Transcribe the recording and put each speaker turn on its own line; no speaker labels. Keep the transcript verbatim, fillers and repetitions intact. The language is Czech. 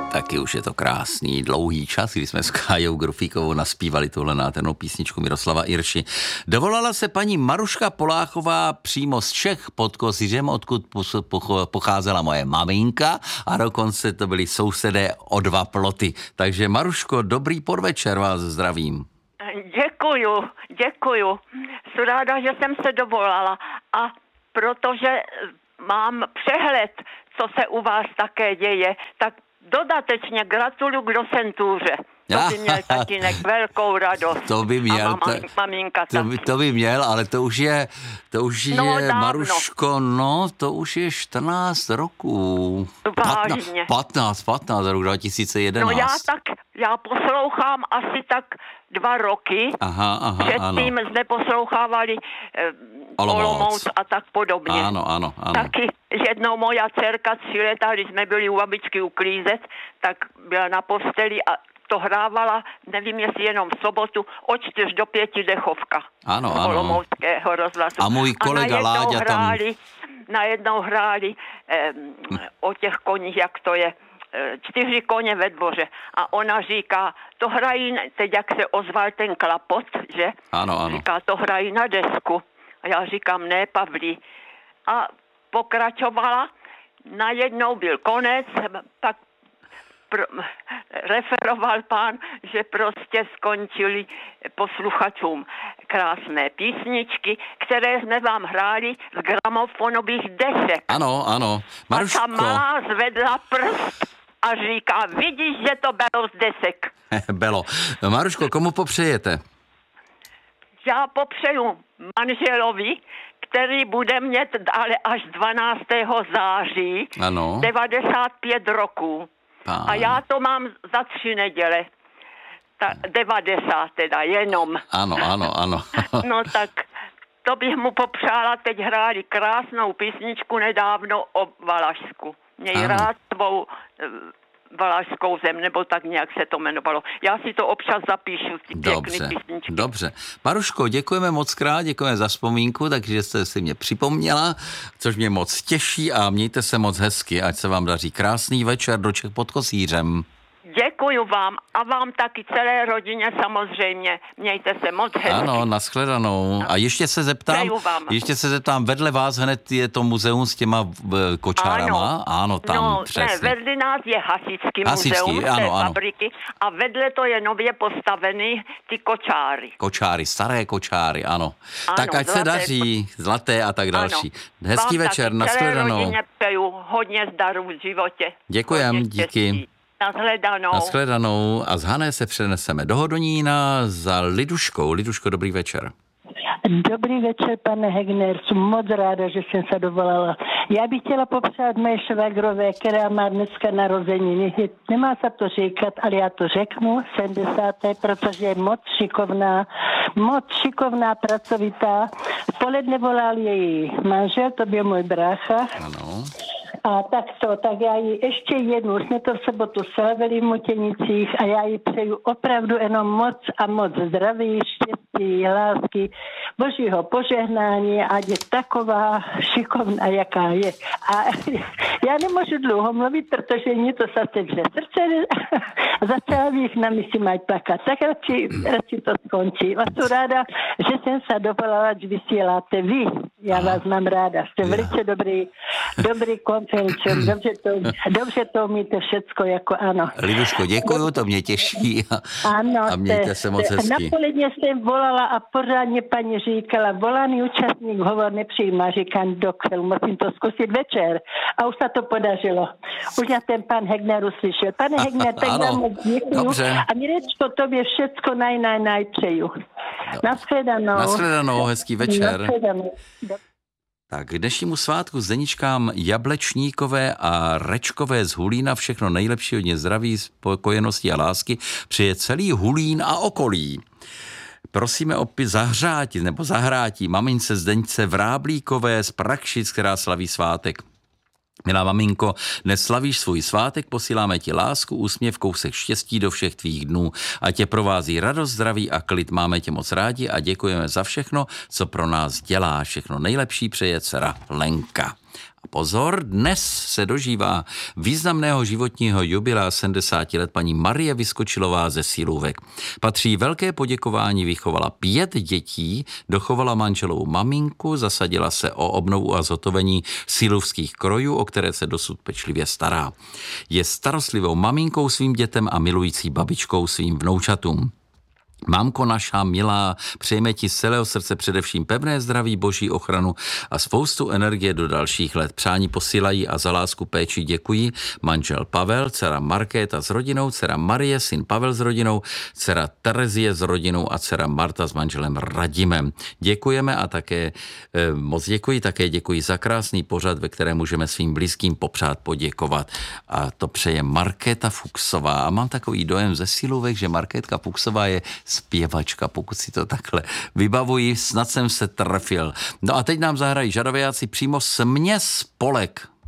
Taky už je to krásný, dlouhý čas, kdy jsme s Kájou Grufíkovou naspívali tuhle nádhernou písničku Miroslava Irši. Dovolala se paní Maruška Poláchová přímo z Čech pod Kosířem, odkud pocházela moje maminka a dokonce to byli sousedé o dva ploty. Takže Maruško, dobrý podvečer, vás zdravím.
Děkuju, děkuju. Jsem ráda, že jsem se dovolala a protože mám přehled, co se u vás také děje, tak dodatečně gratuluju k docentuře. To by měl tatínek velkou radost.
To by měl.
A mama, maminka
to, by, to by měl, ale to už je, to už je,
no,
Maruško, no, to už je čtrnáct roků.
Vážně.
patnáct, patnáct, rok dva tisíce jedenáct.
No já tak, já poslouchám asi tak dva roky.
Aha, aha,
Předtím
ano.
jsme poslouchávali eh, Olomouc a tak podobně.
Ano, ano, ano.
Taky jednou moja dcerka tři leta, když jsme byli u babičky uklízet, tak byla na posteli a to hrávala, nevím, jestli jenom v sobotu, od čtyř do pěti dechovka.
Ano, ano.
Olomouckého rozhlasu.
A můj kolega
a
Láďa
hráli,
tam...
Najednou hráli eh, o těch koních, jak to je, eh, čtyři koně ve dvoře. A ona říká, to hrají, teď jak se ozval ten klapot, že?
Ano, ano.
Říká, to hrají na desku. A já říkám, ne, Pavlí. A pokračovala, najednou byl konec, pak Pro, referoval pán, že prostě skončili posluchačům krásné písničky, které jsme vám hráli z gramofonových desek.
Ano, ano. Maruško.
A ta malá zvedla prst a říká, vidíš, že to bylo z desek.
Bylo. Maruško, komu popřejete?
Já popřeju manželovi, který bude mít dále až dvanáctého září,
ano.
devadesát pět roků. Pán. A já to mám za tři neděle. Ta, devadesát teda, jenom.
Ano, ano, ano.
No tak to bych mu popřála, teď hráli krásnou písničku nedávno o Valašsku. Měj ano. rád svou e, valašskou zem, nebo tak nějak se to jmenovalo. Já si to občas zapíšu, ty pěkný písničky.
Dobře. Maruško, děkujeme moc krát, děkujeme za vzpomínku, takže jste si mě připomněla, což mě moc těší a mějte se moc hezky, ať se vám daří krásný večer do Čech pod Kosířem.
Děkuju vám a vám taky celé rodině samozřejmě. Mějte se moc hezky.
Ano, nashledanou. A ještě se zeptám, ještě se zeptám, vedle vás hned je to muzeum s těma kočárama?
Ano,
ano tam,
no,
přesně.
Ne, vedle nás je hasičský
Hasičský,
muzeum
ano,
té
ano.
fabriky a vedle to je nově postavený ty kočáry.
Kočáry, staré kočáry, ano. ano tak ať
zlaté,
se daří, zlaté a tak další.
Ano.
Hezký
vám
večer,
taky
nashledanou.
Celé rodině přeju hodně zdaru v životě.
Děkujem, díky.
Nashledanou.
Nashledanou a z Hané se přeneseme do Hodonína za Liduškou. Liduško, dobrý večer.
Dobrý večer, pane Hegner, jsem moc ráda, že jsem se dovolala. Já bych chtěla popřát mé švagrové, která má dneska narozeniny. Nemá se to říkat, ale já to řeknu, sedmdesáté, protože je moc šikovná, moc šikovná, pracovitá. V poledne volal její manžel, to byl můj brácha.
Ano.
A tak to, tak já jí ještě jednou, jsme to v sobotu slavili v Motěnicích a já jí přeju opravdu jenom moc a moc zdraví, štěstí, lásky, božího požehnání, ať je taková šikovná, jaká je. A já nemůžu dlouho mluvit, protože mě to se sevře srdce a začala bych na mysli mať plakat. Tak radši, radši to skončí. A jsem ráda, že jsem se dovolala, že vysíláte vy. Já vás mám ráda. Jste velice dobrý, dobrý konferenčer. Dobře to, dobře to umíte všecko, jako ano.
Liduško, děkuju, to mě těší a,
ano,
a mějte se moc hezky.
Napoledně jsem volala a pořádně paní říkala, volaný účastník hovor nepřijímá, říkám doktor, musím to zkusit večer. A už se to podařilo. Už já ten pan Hegner uslyšel. Pane Hegner, tak vám moc děkuju. A Mirečko, tobě všecko naj, naj, naj přeju. Nashledanou.
Nashledanou, hezký večer.
Nashledanou.
Tak k dnešnímu svátku Zdeničkám Jablečníkové a Rečkové z Hulína všechno nejlepší, hodně zdraví, spokojenosti a lásky přeje celý Hulín a okolí. Prosíme opět zahřátit nebo zahrátí mamince Zdeňce Vráblíkové z Prakšic, která slaví svátek. Milá maminko, dnes slavíš svůj svátek, posíláme ti lásku, úsměv, kousek štěstí do všech tvých dnů. A tě provází radost, zdraví a klid. Máme tě moc rádi a děkujeme za všechno, co pro nás dělá. Všechno nejlepší přeje dcera Lenka. A pozor, dnes se dožívá významného životního jubilea sedmdesáti let paní Marie Vyskočilová ze Silůvek. Patří velké poděkování, vychovala pět dětí, dochovala manželovu maminku, zasadila se o obnovu a zhotovení silovských krojů, o které se dosud pečlivě stará. Je starostlivou maminkou svým dětem a milující babičkou svým vnoučatům. Mámko naša milá, přejeme ti z celého srdce především pevné zdraví, boží ochranu a spoustu energie do dalších let. Přání posílají a za lásku péči děkují manžel Pavel, dcera Markéta s rodinou, dcera Marie, syn Pavel s rodinou, dcera Terezie s rodinou a dcera Marta s manželem Radimem. Děkujeme a také eh, moc děkuji, také děkuji za krásný pořad, ve kterém můžeme svým blízkým popřát poděkovat. A to přeje Markéta Fuchsová. A mám takový dojem ze Silůvek, že Markétka Fuchsová je zpěvačka, pokud si to takhle vybavuji, snad jsem se trefil. No a teď nám zahrají žadovějáci přímo směs Polek.